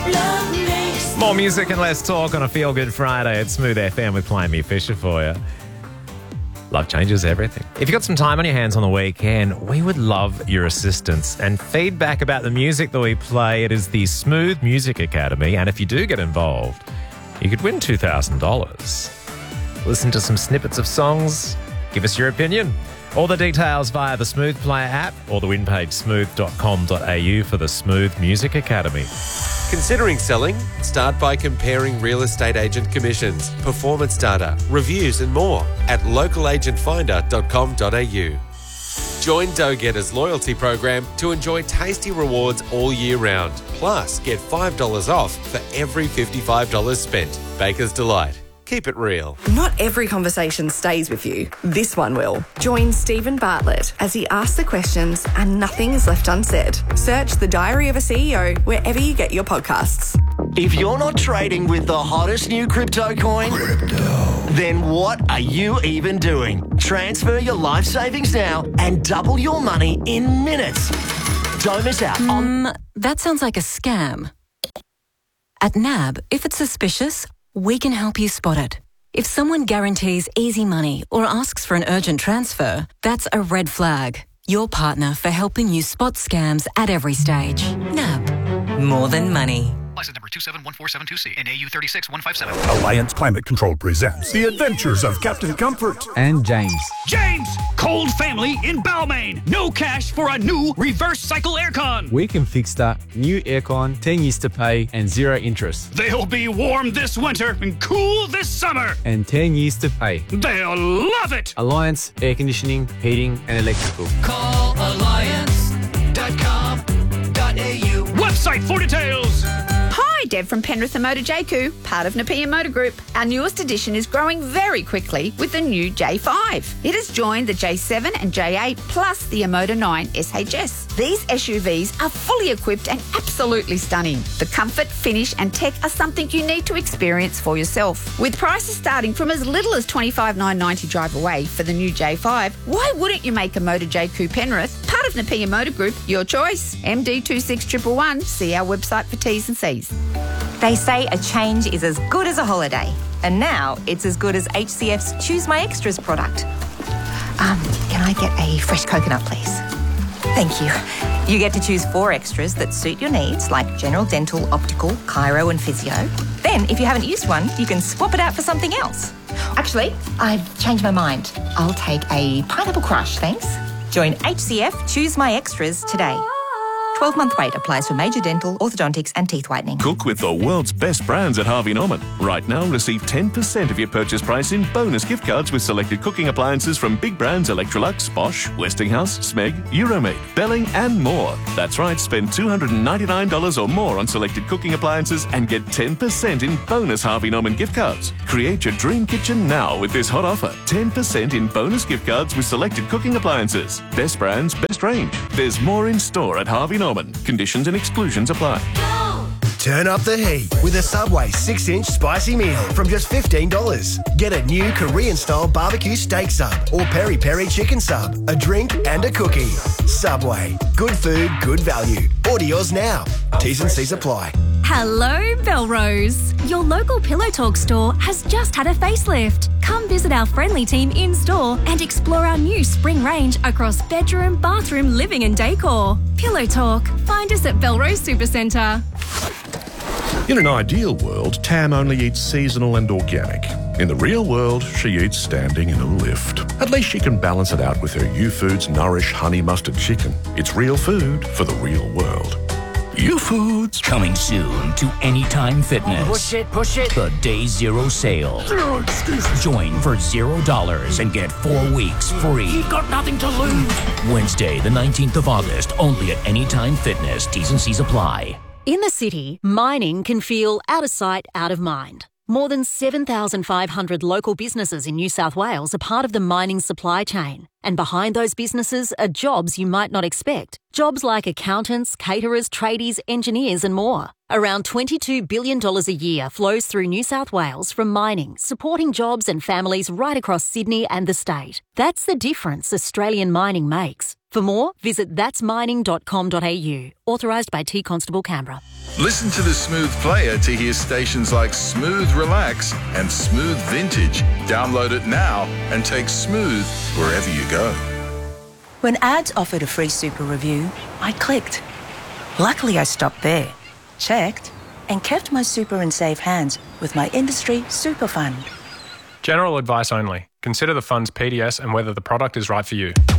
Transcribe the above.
More music and less talk on a Feel Good Friday at Smooth FM with Plain Fisher for you. Love changes everything. If you've got some time on your hands on the weekend, we would love your assistance and feedback about the music that we play. It is the Smooth Music Academy, and if you do get involved, you could win $2,000. Listen to some snippets of songs, give us your opinion. All the details via the Smooth Player app or the win page smooth.com.au for the Smooth Music Academy. Considering selling? Start by comparing real estate agent commissions, performance data, reviews and more at localagentfinder.com.au. Join Dough Getter's loyalty program to enjoy tasty rewards all year round. Plus, get $5 off for every $55 spent. Baker's Delight. Keep it real. Not every conversation stays with you. This one will. Join Stephen Bartlett as he asks the questions and nothing is left unsaid. Search The Diary of a CEO wherever you get your podcasts. If you're not trading with the hottest new crypto coin, then what are you even doing? Transfer your life savings now and double your money in minutes. Don't miss out on... That sounds like a scam. At NAB, if it's suspicious, we can help you spot it. If someone guarantees easy money or asks for an urgent transfer, that's a red flag. Your partner for helping you spot scams at every stage. NAB. More than money. License number 271472C and AU 36157. Alliance Climate Control presents The Adventures of Captain Comfort and James. James! Cold family in Balmain. No cash for a new reverse cycle aircon. We can fix that. New aircon, 10 years to pay and 0 interest. They'll be warm this winter and cool this summer. And 10 years to pay. They'll love it. Alliance Air Conditioning, Heating and Electrical. Call alliance.com.au. Website for details. Hi, Deb from Penrith and Motor JQ, part of Nepean Motor Group. Our newest edition is growing very quickly with the new J5. It has joined the J7 and J8 plus the Emoda 9 SHS. These SUVs are fully equipped and absolutely stunning. The comfort, finish and tech are something you need to experience for yourself. With prices starting from as little as $25,990 drive away for the new J5, why wouldn't you make a Motor JQ Penrith, part of Nepean Motor Group, your choice? MD26111, see our website for T's and C's. They say a change is as good as a holiday. And now it's as good as HCF's Choose My Extras product. Can I get a fresh coconut, please? Thank you. You get to choose 4 extras that suit your needs, like general dental, optical, chiro and physio. Then, if you haven't used one, you can swap it out for something else. Actually, I've changed my mind. I'll take a pineapple crush, thanks. Join HCF Choose My Extras today. 12-month wait applies for major dental, orthodontics and teeth whitening. Cook with the world's best brands at Harvey Norman. Right now, receive 10% of your purchase price in bonus gift cards with selected cooking appliances from big brands Electrolux, Bosch, Westinghouse, Smeg, Euromake, Belling and more. That's right, spend $299 or more on selected cooking appliances and get 10% in bonus Harvey Norman gift cards. Create your dream kitchen now with this hot offer. 10% in bonus gift cards with selected cooking appliances. Best brands, best range. There's more in store at Harvey Norman. Conditions and exclusions apply. Turn up the heat with a Subway 6-inch spicy meal from just $15. Get a new Korean-style barbecue steak sub or peri-peri chicken sub, a drink and a cookie. Subway. Good food, good value. Order yours now. T's and C's apply. Hello, Belrose. Your local Pillow Talk store has just had a facelift. Come visit our friendly team in-store and explore our new spring range across bedroom, bathroom, living and decor. Pillow Talk. Find us at Belrose Supercentre. In an ideal world, Tam only eats seasonal and organic. In the real world, she eats standing in a lift. At least she can balance it out with her U-Foods Nourish Honey Mustard Chicken. It's real food for the real world. U-Foods. Coming soon to Anytime Fitness. Push it. The Day Zero sale. Zero excuses. Join for $0 and get 4 weeks free. You've got nothing to lose. Wednesday, the 19th of August, only at Anytime Fitness. T's and C's apply. In the city, mining can feel out of sight, out of mind. More than 7,500 local businesses in New South Wales are part of the mining supply chain. And behind those businesses are jobs you might not expect. Jobs like accountants, caterers, tradies, engineers and more. Around $22 billion a year flows through New South Wales from mining, supporting jobs and families right across Sydney and the state. That's the difference Australian mining makes. For more, visit thatsmining.com.au. Authorised by T Constable Canberra. Listen to the Smooth Player to hear stations like Smooth Relax and Smooth Vintage. Download it now and take Smooth wherever you go. When ads offered a free super review, I clicked. Luckily, I stopped there, checked, and kept my super in safe hands with my industry super fund. General advice only. Consider the fund's PDS and whether the product is right for you.